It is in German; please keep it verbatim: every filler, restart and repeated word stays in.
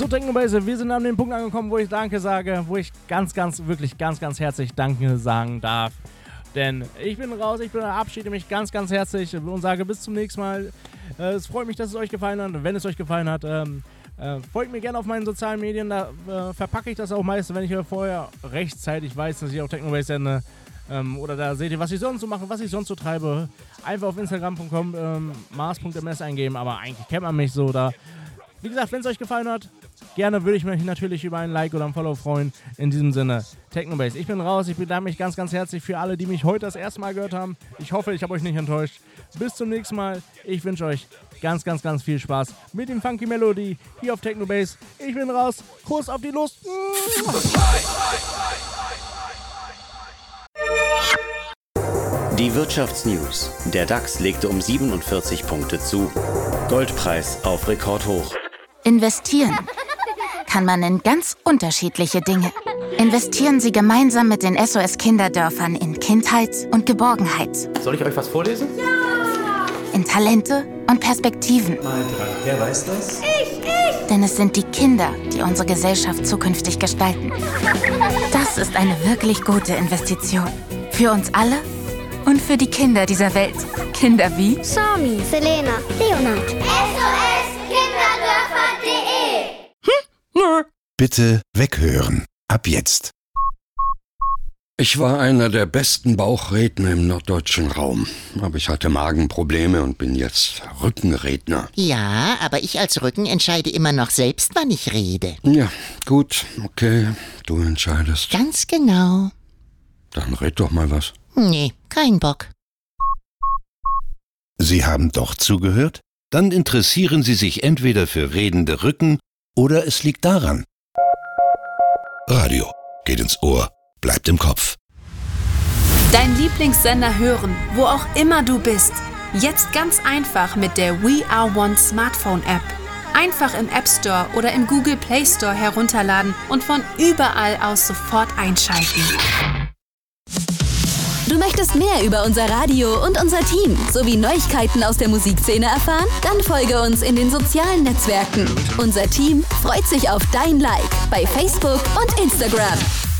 So, Technobase, wir sind an dem Punkt angekommen, wo ich Danke sage, wo ich ganz, ganz, wirklich ganz, ganz herzlich Danke sagen darf. Denn ich bin raus, ich verabschiede mich ganz, ganz herzlich und sage bis zum nächsten Mal. Äh, es freut mich, dass es euch gefallen hat. Wenn es euch gefallen hat, ähm, äh, folgt mir gerne auf meinen sozialen Medien. Da äh, verpacke ich das auch meist, wenn ich vorher rechtzeitig weiß, dass ich auf Technobase sende. Ähm, oder da seht ihr, was ich sonst so mache, was ich sonst so treibe. Einfach auf instagram punkt com ähm, mars punkt m s eingeben, aber eigentlich kennt man mich so da. Wie gesagt, wenn es euch gefallen hat, gerne würde ich mich natürlich über ein Like oder ein Follow freuen. In diesem Sinne, Technobase. Ich bin raus. Ich bedanke mich ganz, ganz herzlich für alle, die mich heute das erste Mal gehört haben. Ich hoffe, ich habe euch nicht enttäuscht. Bis zum nächsten Mal. Ich wünsche euch ganz, ganz, ganz viel Spaß mit dem Funky Melody hier auf Technobase. Ich bin raus. Kuss auf die Lust. Die Wirtschaftsnews. Der DAX legte um siebenundvierzig Punkte zu. Goldpreis auf Rekordhoch. Investieren kann man in ganz unterschiedliche Dinge. Investieren Sie gemeinsam mit den S O S-Kinderdörfern in Kindheit und Geborgenheit. Soll ich euch was vorlesen? Ja! In Talente und Perspektiven. Mal dran. Wer weiß das? Ich, ich! Denn es sind die Kinder, die unsere Gesellschaft zukünftig gestalten. Das ist eine wirklich gute Investition. Für uns alle und für die Kinder dieser Welt. Kinder wie Sami, Selena, Leonard. S O S Kinderdörfer punkt de. Hm? Nö. Bitte weghören. Ab jetzt. Ich war einer der besten Bauchredner im norddeutschen Raum. Aber ich hatte Magenprobleme und bin jetzt Rückenredner. Ja, aber ich als Rücken entscheide immer noch selbst, wann ich rede. Ja, gut, okay. Du entscheidest. Ganz genau. Dann red doch mal was. Nee, kein Bock. Sie haben doch zugehört? Dann interessieren Sie sich entweder für redende Rücken oder es liegt daran. Radio geht ins Ohr, bleibt im Kopf. Dein Lieblingssender hören, wo auch immer du bist. Jetzt ganz einfach mit der We Are One Smartphone App. Einfach im App Store oder im Google Play Store herunterladen und von überall aus sofort einschalten. Du möchtest mehr über unser Radio und unser Team sowie Neuigkeiten aus der Musikszene erfahren? Dann folge uns in den sozialen Netzwerken. Unser Team freut sich auf dein Like bei Facebook und Instagram.